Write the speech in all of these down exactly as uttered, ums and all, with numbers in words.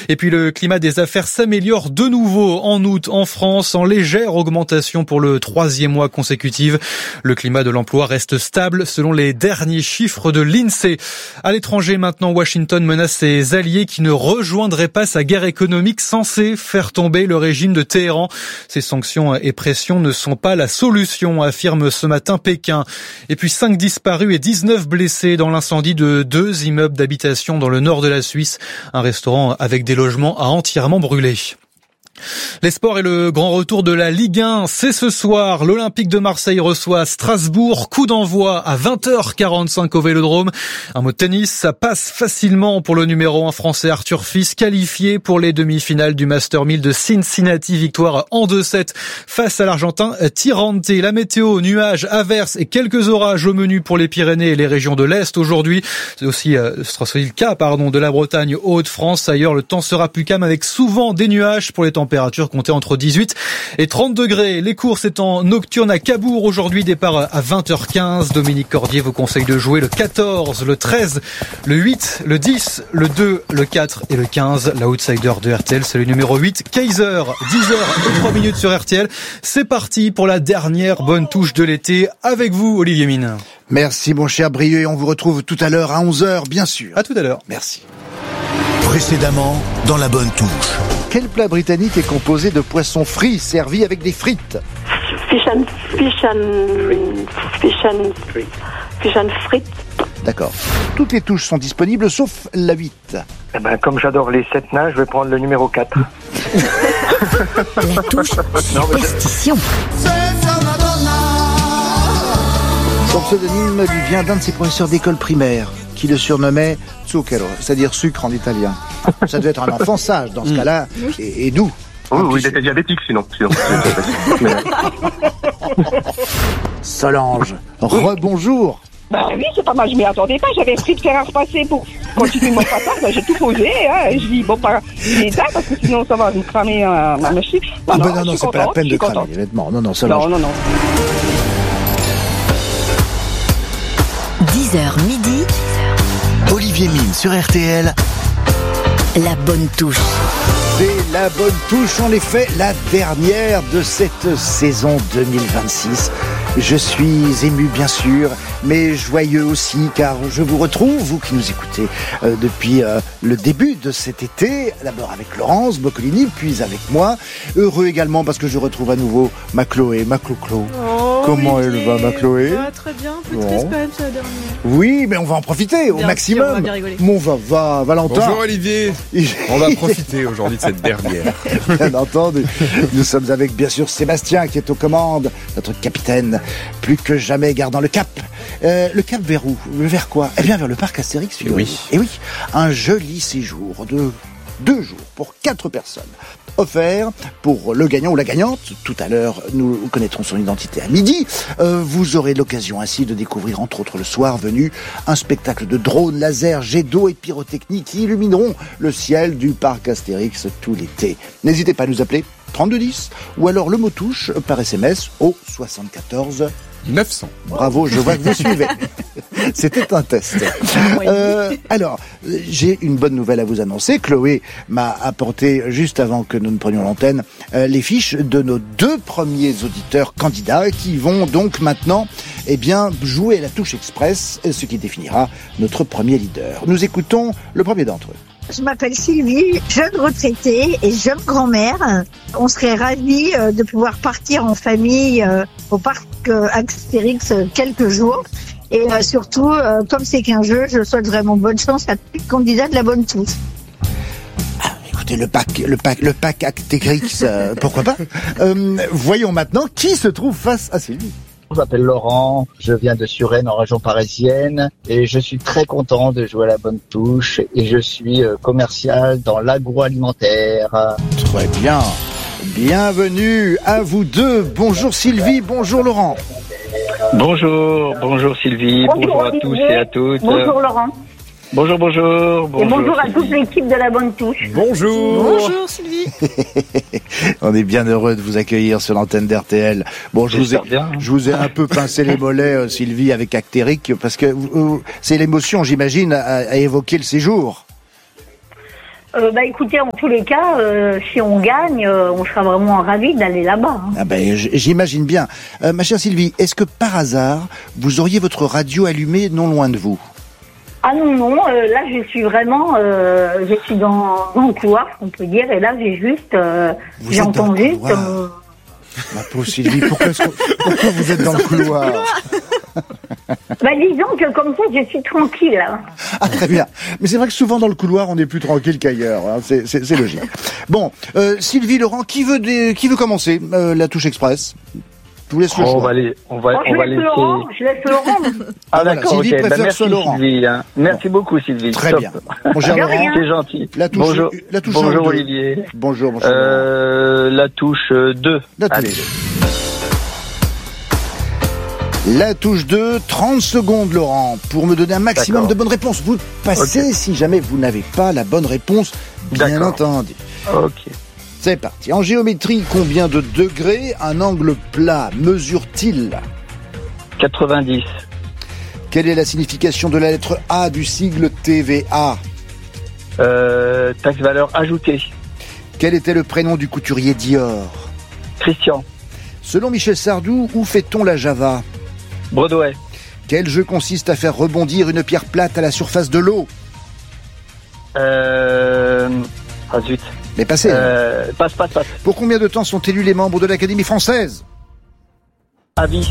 Et puis le climat des affaires s'améliore de nouveau en août en France, en légère augmentation pour le troisième mois consécutif. Le climat de l'emploi reste stable selon les derniers chiffres de l'INSEE. À l'étranger maintenant, Washington menace ses alliés qui ne rejoindraient pas sa guerre économique censée faire tomber le régime de Téhéran. Ces sanctions et pressions ne sont pas la solution, affirme ce matin Pékin. Et puis cinq disparus et dix-neuf blessés dans l'incendie de deux immeubles d'habitation dans le nord de la Suisse. Un restaurant avec des logements a entièrement brûlé. Les sports et le grand retour de la Ligue un, c'est ce soir. L'Olympique de Marseille reçoit Strasbourg. Coup d'envoi à vingt heures quarante-cinq au Vélodrome. Un mot de tennis, ça passe facilement pour le numéro un français Arthur Fils, qualifié pour les demi-finales du Master mille de Cincinnati. Victoire en deux sept face à l'Argentin Tirante. La météo, nuages, averses et quelques orages au menu pour les Pyrénées et les régions de l'Est aujourd'hui. C'est aussi euh, ce sera le cas pardon, de la Bretagne aux Hauts-de-France. Ailleurs, le temps sera plus calme avec souvent des nuages pour les températures. Température comptée entre dix-huit et trente degrés. Les courses étant nocturnes à Cabourg aujourd'hui, départ à vingt heures quinze. Dominique Cordier vous conseille de jouer le quatorze, le treize, le huit, le dix, le deux, le quatre et le quinze. L'outsider de R T L, c'est le numéro huit, Kaiser. dix heures et trois minutes sur R T L. C'est parti pour la dernière bonne touche de l'été avec vous, Olivier Mine. Merci mon cher Brieux et on vous retrouve tout à l'heure à onze heures, bien sûr. À tout à l'heure. Merci. Précédemment, dans la bonne touche. Quel plat britannique est composé de poissons frits servis avec des frites? Fish and... Fish and... Fish and... Fish and frites. D'accord. Toutes les touches sont disponibles sauf la huit. Eh ben, comme j'adore les sept nains, je vais prendre le numéro quatre. La touche superstition. Son pseudonyme lui vient d'un de ses professeurs d'école primaire, qui le surnommait Zucchero, c'est-à-dire sucre en italien. Ça devait être un enfant sage dans ce mmh. cas-là, et, et doux. Oui, oui, il était diabétique sinon. sinon. Solange, rebonjour. Bah oui, c'est pas mal, je m'y attendais pas, j'avais pris de faire un repassé pour continuer mon passage, bah, j'ai tout posé, hein, et je dis bon, pas les dates, parce que sinon ça va nous cramer euh, ma machine. Ah non, ben non, non, c'est pas la peine de cramer les vêtements, non, non, Solange. Non, non, non. dix heures midi. Olivier Mine sur R T L. La bonne touche. C'est la bonne touche, en effet, la dernière de cette saison deux mille vingt-six. Je suis ému, bien sûr, mais joyeux aussi, car je vous retrouve, vous qui nous écoutez euh, depuis euh, le début de cet été, d'abord avec Laurence Boccolini, puis avec moi. Heureux également parce que je retrouve à nouveau ma Chloé, ma Clo-Clo. Oh, Comment oui, elle va, ma Chloé? va très bien, un peu bon. triste quand même, c'est la dernière. Oui, mais on va en profiter au bien maximum. Sûr, on va bien rigoler. Bon, va, va, Valentin. Bonjour Olivier. On va profiter aujourd'hui de cette dernière. Bien entendu. Nous sommes avec, bien sûr, Sébastien qui est aux commandes, notre capitaine, plus que jamais gardant le cap. Euh, le cap vers où? Vers quoi? Eh bien, vers le parc Astérix. Et oui. Et oui, un joli séjour de deux jours pour quatre personnes. Offert pour le gagnant ou la gagnante. Tout à l'heure, nous connaîtrons son identité à midi. Euh, vous aurez l'occasion ainsi de découvrir, entre autres le soir venu, un spectacle de drones, lasers, jets d'eau et pyrotechnie qui illumineront le ciel du parc Astérix tout l'été. N'hésitez pas à nous appeler trente-deux dix ou alors le mot touche par S M S au soixante-quatorze neuf cents. Bravo, je vois que vous suivez. C'était un test. Euh, alors, j'ai une bonne nouvelle à vous annoncer. Chloé m'a apporté, juste avant que nous ne prenions l'antenne, euh, les fiches de nos deux premiers auditeurs candidats qui vont donc maintenant eh bien, jouer à la touche express, ce qui définira notre premier leader. Nous écoutons le premier d'entre eux. Je m'appelle Sylvie, jeune retraitée et jeune grand-mère. On serait ravis de pouvoir partir en famille au parc Astérix quelques jours. Et surtout, comme c'est qu'un jeu, je souhaite vraiment bonne chance à tous les candidats de la bonne touche. Ah, écoutez, le pack, le pack, le pack Astérix, euh, pourquoi pas. euh, Voyons maintenant qui se trouve face à Sylvie. Je m'appelle Laurent, je viens de Suresnes en région parisienne et je suis très content de jouer à la bonne touche et je suis commercial dans l'agroalimentaire. Très bien, bienvenue à vous deux. Bonjour Sylvie, bonjour Laurent. Bonjour, bonjour Sylvie, bonjour, bonjour à tous et à toutes. Bonjour Laurent. Bonjour, bonjour, bonjour. Et bonjour Sylvie. à toute l'équipe de la bonne touche. Bonjour. Bonjour Sylvie. On est bien heureux de vous accueillir sur l'antenne d'R T L. Bon, je vous, ai, je vous ai un peu pincé les mollets, euh, Sylvie, avec Astérix, parce que euh, c'est l'émotion, j'imagine, à, à évoquer le séjour. Euh, bah écoutez, en tous les cas, euh, si on gagne, euh, on sera vraiment ravis d'aller là-bas. Hein. Ah ben, j'imagine bien. Euh, ma chère Sylvie, est-ce que par hasard, vous auriez votre radio allumée non loin de vous? Ah non, non, euh, là je suis vraiment, euh, je suis dans, dans le couloir, on peut dire, et là j'ai juste, euh, j'ai entendu comme... Ma pauvre Sylvie, pourquoi, est-ce que, pourquoi vous êtes dans le couloir? Bah disons que comme ça je suis tranquille. Hein. Ah très bien, mais c'est vrai que souvent dans le couloir on est plus tranquille qu'ailleurs, hein. c'est, c'est, c'est logique. Bon, euh, Sylvie, Laurent, qui veut, des, qui veut commencer euh, la touche express? Je vous laisse le oh, choix. On va, les, on va, oh, on je, va laisse laisser... Laurent, je laisse Laurent. Ah d'accord, voilà. Sylvie ok. préfère Bah, merci Laurent. Sylvie. Hein. Merci bon. beaucoup Sylvie. Très Top. bien. Bonjour Laurent. C'est gentil. La touche, bonjour la touche bonjour deux. Olivier. Bonjour, bonjour. Euh, la touche deux. La touche Allez. deux. La touche deux, trente secondes Laurent, pour me donner un maximum D'accord. de bonnes réponses. Vous passez okay. Si jamais vous n'avez pas la bonne réponse, bien D'accord. entendu. Ok. C'est parti. En géométrie, combien de degrés un angle plat mesure-t-il? quatre-vingt-dix. Quelle est la signification de la lettre A du sigle T V A? euh, Taxe valeur ajoutée. Quel était le prénom du couturier Dior? Christian. Selon Michel Sardou, où fait-on la Java? Broadway. Quel jeu consiste à faire rebondir une pierre plate à la surface de l'eau? Euh... Ah zut. Mais passez. Euh... Passe, passe, passe. Pour combien de temps sont élus les membres de l'Académie française? À vie.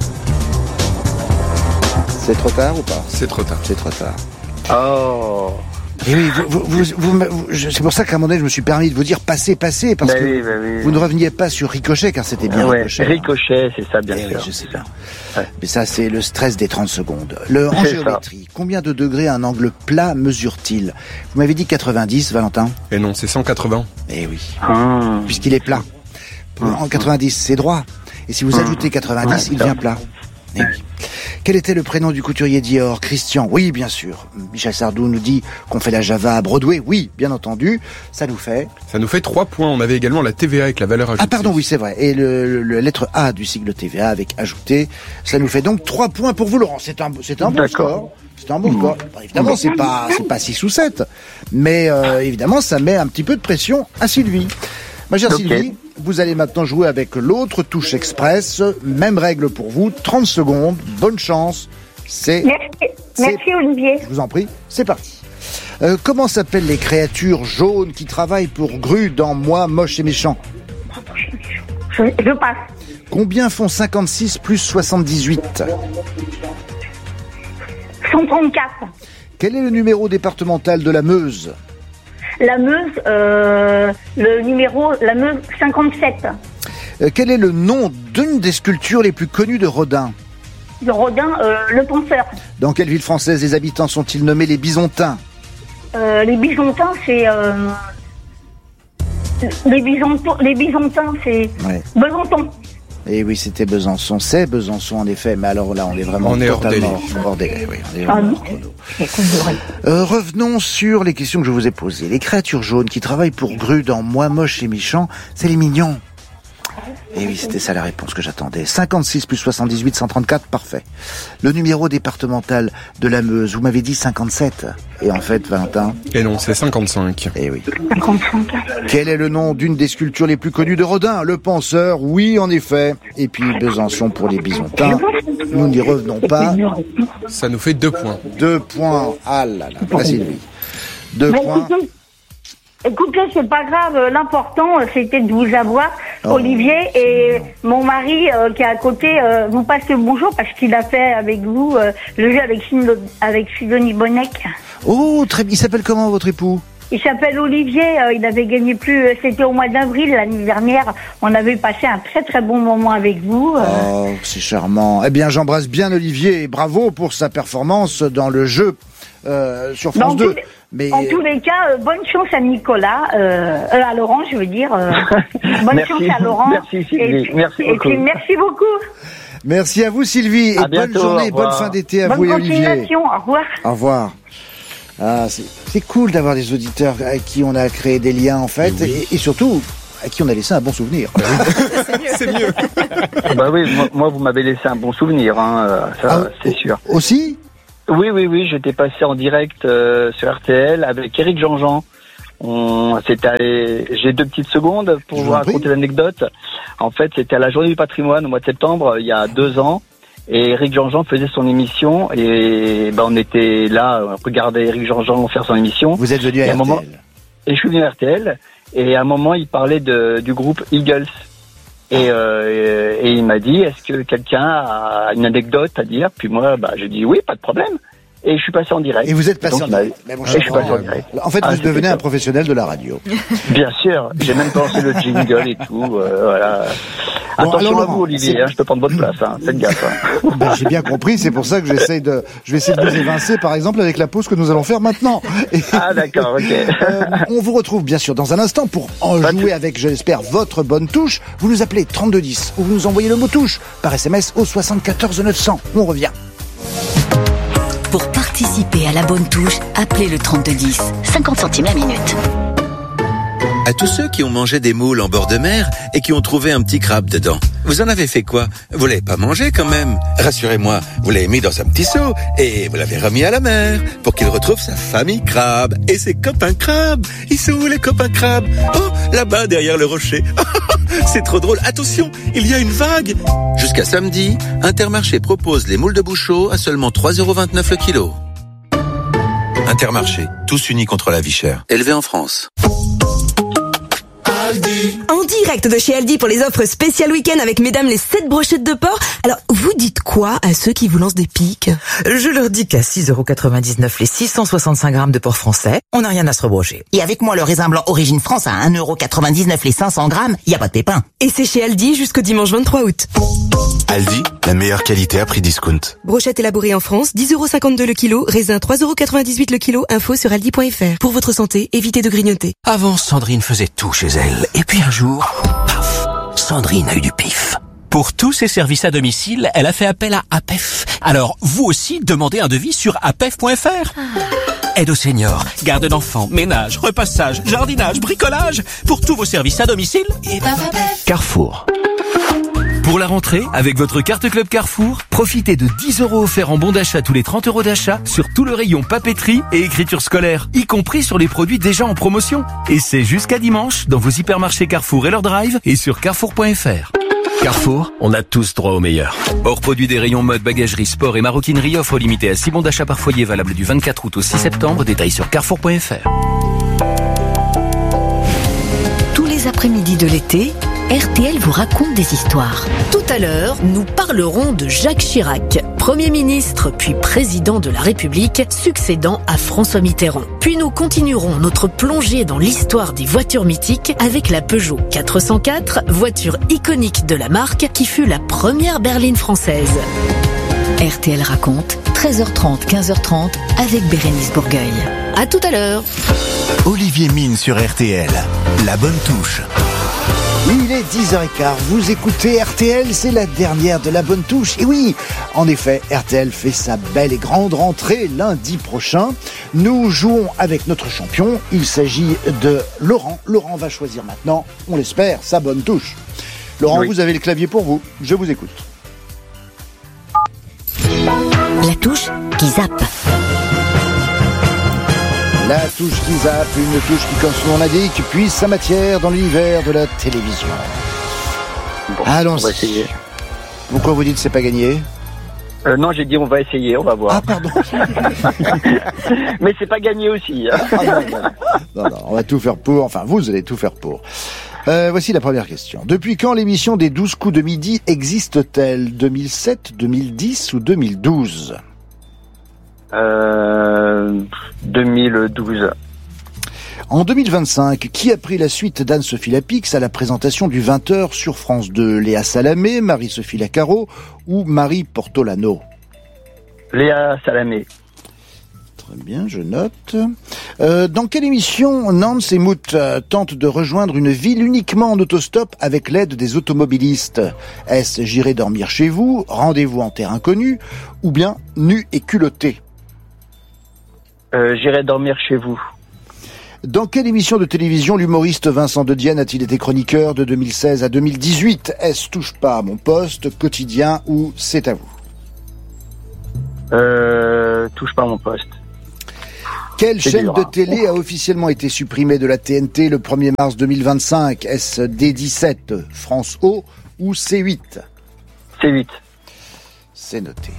C'est trop tard ou pas? C'est trop tard. C'est trop tard. Oh. Et oui, vous, vous, vous, vous, vous, c'est pour ça qu'à un moment donné, je me suis permis de vous dire passez, passez, parce bah que oui, bah oui. vous ne reveniez pas sur Ricochet, car c'était bien ouais, Ricochet. Ricochet, hein. C'est ça, bien et sûr. Oui, je sais bien. Ouais. Mais ça, c'est le stress des trente secondes. Le, en c'est géométrie, ça. Combien de degrés un angle plat mesure-t-il? Vous m'avez dit quatre-vingt-dix, Valentin? Et non, c'est cent quatre-vingts. Eh oui. Hum. Puisqu'il est plat. Hum. En quatre-vingt-dix, c'est droit. Et si vous hum. ajoutez quatre-vingt-dix, ouais, il devient plat. Eh oui. Quel était le prénom du couturier Dior? Christian. Oui, bien sûr. Michel Sardou nous dit qu'on fait la Java à Broadway. Oui, bien entendu. Ça nous fait... Ça nous fait trois points. On avait également la T V A avec la valeur ajoutée. Ah pardon, oui, c'est vrai. Et le, le lettre A du sigle T V A avec ajouté. Ça nous fait donc trois points pour vous, Laurent. C'est un, c'est un bon score. C'est un bon score. Bon, évidemment, c'est pas, c'est pas six ou sept. Mais euh, évidemment, ça met un petit peu de pression à Sylvie. Ma chère okay. Sylvie, vous allez maintenant jouer avec l'autre touche express. Même règle pour vous, trente secondes. Bonne chance. C'est, Merci, c'est, Merci Olivier. Je vous en prie, c'est parti. Euh, comment s'appellent les créatures jaunes qui travaillent pour Grue dans Moi, moche et méchant? Je, je passe. Combien font cinquante-six plus soixante-dix-huit? cent trente-quatre. Quel est le numéro départemental de la Meuse? La Meuse, euh, le numéro, la Meuse cinquante-sept. Euh, quel est le nom d'une des sculptures les plus connues de Rodin? De Rodin, euh, le penseur. Dans quelle ville française les habitants sont-ils nommés les Bisontins? euh, Les Bisontins, c'est... Euh, les, Bisontins, les Bisontins, c'est... Ouais. Besançon. Et oui, c'était Besançon. C'est Besançon, en effet. Mais alors là, on est vraiment on est totalement hors délai. Oui, on est vraiment hors chrono. Euh, revenons sur les questions que je vous ai posées. Les créatures jaunes qui travaillent pour Grue dans Moi, moche et méchant, c'est les mignons. Et oui, c'était ça la réponse que j'attendais. cinquante-six plus soixante-dix-huit, cent trente-quatre, parfait. Le numéro départemental de la Meuse, vous m'avez dit cinquante-sept. Et en fait, Valentin? Et non, c'est cinquante-cinq. Et oui. cinquante-cinq. Quel est le nom d'une des sculptures les plus connues de Rodin? Le penseur, oui, en effet. Et puis Besançon pour les Bisontins. Nous n'y revenons pas. Ça nous fait deux points. Deux points. Ah là là, la Sylvie. Deux Mais points. Écoutez, écoutez, c'est pas grave. L'important, c'était de vous avoir, oh. Olivier, et mon mari euh, qui est à côté, euh, vous passe le bonjour parce qu'il a fait avec vous euh, le jeu avec, avec Sidonie Bonnec. Oh, très bien. Il s'appelle comment, votre époux? Il s'appelle Olivier, euh, il avait gagné plus, euh, c'était au mois d'avril l'année dernière, on avait passé un très très bon moment avec vous. Euh. Oh, c'est charmant. Eh bien, j'embrasse bien Olivier et bravo pour sa performance dans le jeu euh, sur France deux. Les, Mais... En tous les cas, euh, bonne chance à Nicolas, euh, euh, à Laurent, je veux dire. Euh, bonne merci, chance à Laurent. Merci Sylvie, et, merci et beaucoup. puis, merci beaucoup. Merci à vous Sylvie, et à bonne bientôt, journée, bonne fin d'été à bonne vous et Olivier. Au revoir. Au revoir. Ah, c'est, c'est cool d'avoir des auditeurs avec qui on a créé des liens en fait, oui. et, et surtout à qui on a laissé un bon souvenir. c'est mieux. C'est mieux. Bah oui, moi, moi vous m'avez laissé un bon souvenir, hein, ça ah, c'est sûr. Aussi? Oui, oui, oui, j'étais passé en direct euh, sur R T L avec Éric Jean-Jean. On, c'était, j'ai deux petites secondes pour Je vous vous en raconter prie. l'anecdote. En fait, c'était à la Journée du Patrimoine au mois de septembre, il y a deux ans. Et Éric Jean-Jean faisait son émission et ben on était là, on regardait Éric Jean-Jean faire son émission. Vous êtes venu à Et R T L. moment, et je suis venu à R T L et à un moment il parlait de, du groupe Eagles et, euh, et, et il m'a dit est-ce que quelqu'un a une anecdote à dire? Puis moi bah j'ai dit oui, pas de problème. Et je suis passé en direct. Et vous êtes passé Donc, en direct. Mais bon, et je suis passé en comprends. direct. En fait, Ah, vous c'était devenez un top. professionnel de la radio. Bien sûr, j'ai même pensé le jingle et tout. Euh, voilà. Bon, Attention alors, à Laurent, vous, Olivier, c'est- hein, je peux prendre votre place. Hein, faites gaffe. Hein. Ben, j'ai bien compris, c'est pour ça que j'essaye de, je vais essayer de vous évincer, par exemple, avec la pause que nous allons faire maintenant. Et, Ah d'accord, ok. euh, on vous retrouve bien sûr dans un instant pour en Pas de jouer avec, je l'espère, votre bonne touche. Vous nous appelez trente-deux dix ou vous nous envoyez le mot touche par S M S au soixante-quatorze neuf cents. On revient. Pour participer à la bonne touche, appelez le trente-deux dix. cinquante centimes la minute. À tous ceux qui ont mangé des moules en bord de mer et qui ont trouvé un petit crabe dedans, vous en avez fait quoi? Vous l'avez pas mangé quand même? Rassurez-moi, vous l'avez mis dans un petit seau et vous l'avez remis à la mer pour qu'il retrouve sa famille crabe et ses copains crabes. Ils sont où les copains crabes? Oh, là-bas derrière le rocher. C'est trop drôle. Attention, il y a une vague. Jusqu'à samedi, Intermarché propose les moules de Bouchot à seulement trois euros vingt-neuf le kilo. Intermarché, tous unis contre la vie chère. Élevé en France. En direct de chez Aldi pour les offres spéciales week-end avec mesdames les sept brochettes de porc. Alors, vous dites quoi à ceux qui vous lancent des piques? Je leur dis qu'à six euros quatre-vingt-dix-neuf les six cent soixante-cinq grammes de porc français, on n'a rien à se rebrocher. Et avec moi, le raisin blanc Origine France à un euro quatre-vingt-dix-neuf les cinq cents grammes, y a pas de pépin. Et c'est chez Aldi jusqu'au dimanche vingt-trois août. Aldi, la meilleure qualité à prix discount. Brochette élaborée en France, dix euros cinquante-deux le kilo, raisin trois euros quatre-vingt-dix-huit le kilo, info sur aldi point fr. Pour votre santé, évitez de grignoter. Avant, Sandrine faisait tout chez elle. Et puis un jour, paf, Sandrine a eu du pif. Pour tous ses services à domicile, elle a fait appel à A P E F. Alors, vous aussi, demandez un devis sur A P E F point fr. Aide aux seniors, garde d'enfants, ménage, repassage, jardinage, bricolage. Pour tous vos services à domicile, et ben A P E F. Carrefour. Pour la rentrée, avec votre carte Club Carrefour, profitez de dix euros offerts en bon d'achat tous les trente euros d'achat sur tout le rayon papeterie et écriture scolaire, y compris sur les produits déjà en promotion. Et c'est jusqu'à dimanche dans vos hypermarchés Carrefour et leur drive et sur carrefour point fr. Carrefour, on a tous droit au meilleur. Hors produit des rayons mode, bagagerie, sport et maroquinerie, offre limitée à six bons d'achat par foyer valable du vingt-quatre août au six septembre, détail sur carrefour point fr. Tous les après-midi de l'été, R T L vous raconte des histoires. Tout à l'heure, nous parlerons de Jacques Chirac, Premier ministre puis président de la République, succédant à François Mitterrand. Puis nous continuerons notre plongée dans l'histoire des voitures mythiques avec la Peugeot quatre cent quatre, voiture iconique de la marque qui fut la première berline française. R T L raconte, treize heures trente, quinze heures trente, avec Bérénice Bourgueil. À tout à l'heure. Olivier Mine sur R T L. La bonne touche. Il est dix heures quinze, vous écoutez R T L, c'est la dernière de la bonne touche. Et oui, en effet, R T L fait sa belle et grande rentrée lundi prochain. Nous jouons avec notre champion, il s'agit de Laurent. Laurent va choisir maintenant, on l'espère, sa bonne touche. Laurent, oui. Vous avez le clavier pour vous, je vous écoute. La touche qui zappe. La touche qui zappe, une touche qui, comme son nom l'indique, puise sa matière dans l'univers de la télévision. Bon, allons-y. On va essayer. Pourquoi vous dites c'est pas gagné? Euh, non, j'ai dit on va essayer, on va voir. Ah, pardon. Mais c'est pas gagné aussi. Hein. Ah, non, non. non, non, on va tout faire pour. Enfin, vous allez tout faire pour. Euh, voici la première question. Depuis quand l'émission des douze coups de midi existe-t-elle? deux mille sept, deux mille dix ou deux mille douze? Euh, deux mille douze. En deux mille vingt-cinq, qui a pris la suite d'Anne-Sophie Lapix à la présentation du vingt heures sur France deux? Léa Salamé, Marie-Sophie Lacaro ou Marie Portolano? Léa Salamé. Très bien, je note. Euh, dans quelle émission Nance et Mout euh, tentent de rejoindre une ville uniquement en autostop avec l'aide des automobilistes? Est-ce J'irai dormir chez vous, Rendez-vous en terre inconnue ou bien Nu et culotté? Euh, J'irai dormir chez vous. Dans quelle émission de télévision l'humoriste Vincent De Dienne a-t-il été chroniqueur de deux mille seize à deux mille dix-huit? Est-ce Touche pas à mon poste, Quotidien ou C'est à vous? Euh, touche pas à mon poste. Quelle C'est chaîne dur, de hein. télé a officiellement été supprimée de la T N T le premier mars deux mille vingt-cinq? Est-ce D dix-sept, France O ou C huit? C huit. C'est noté.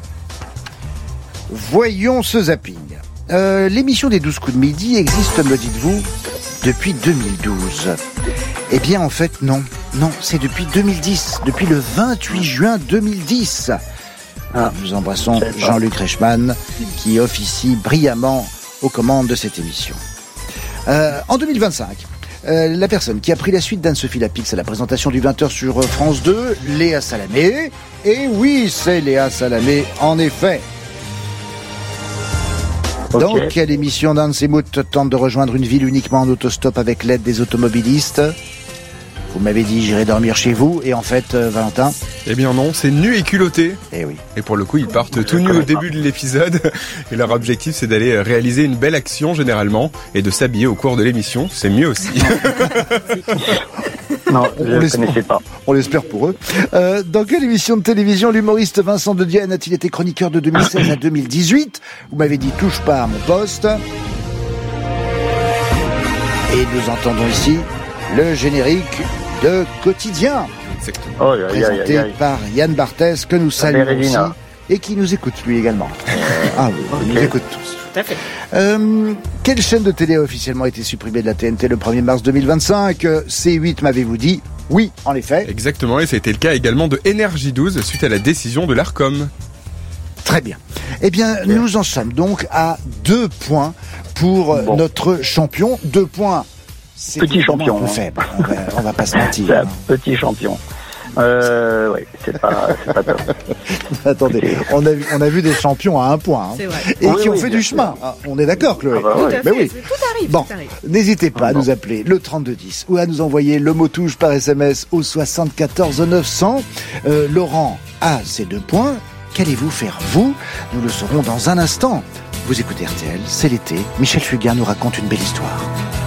Voyons ce zapping. Euh, l'émission des douze coups de midi existe, me dites-vous, depuis deux mille douze. Eh bien, en fait, non. Non, c'est depuis deux mille dix, depuis le vingt-huit juin deux mille dix. Ah, nous embrassons Jean-Luc Reichmann, qui officie brillamment aux commandes de cette émission. Euh, en deux mille vingt-cinq, euh, la personne qui a pris la suite d'Anne-Sophie Lapix à la présentation du vingt heures sur France deux, Léa Salamé. Et oui, c'est Léa Salamé, en effet. Okay. Dans quelle émission d'Anne Semout tente de rejoindre une ville uniquement en autostop avec l'aide des automobilistes? Vous m'avez dit j'irai dormir chez vous, et en fait, euh, Valentin? Eh bien non, c'est Nu et culotté. Eh oui. Et pour le coup, ils partent tout nus au début de l'épisode. Et leur objectif, c'est d'aller réaliser une belle action généralement et de s'habiller au cours de l'émission. C'est mieux aussi. Non, je On ne l'espère. connaissais pas. On l'espère pour eux. Euh, dans quelle émission de télévision l'humoriste Vincent de Dienne a-t-il été chroniqueur de deux mille seize à deux mille dix-huit? Vous m'avez dit touche pas à mon poste. Et nous entendons ici le générique de Quotidien, Oh, aïe, aïe, aïe, présenté aïe. par Yann Barthès, que nous saluons aussi, Bérésina. et qui nous écoute lui également. Ah oui, il nous écoute tous. Tout à fait. Euh, quelle chaîne de télé a officiellement été supprimée de la T N T le premier mars deux mille vingt-cinq? C huit, m'avez-vous dit? Oui, en effet. Exactement, et ça a été le cas également de Énergie douze suite à la décision de l'Arcom. Très bien. Eh bien, nous en sommes donc à deux points pour Bon. notre champion. Deux points. C'est Petit évidemment champion, un peu hein. faible. On va, on va pas se mentir. C'est un petit champion. Euh, ouais, c'est pas, c'est pas top. Attendez, on a, vu, on a vu des champions à un point. Hein. C'est vrai. Et Oui, qui ont oui, fait bien du sûr. chemin. Ah, on est d'accord, Chloé? Ah bah Tout ouais. à Ben fait. oui. Tout arrive. Bon, tout arrive. n'hésitez pas Ah à bon. nous appeler le trente-deux dix ou à nous envoyer le mot touche par S M S au soixante-quatorze neuf cents. Euh, Laurent a ces deux points. Qu'allez-vous faire, vous? Nous le saurons dans un instant. Vous écoutez R T L, c'est l'été. Michel Fugain nous raconte une belle histoire.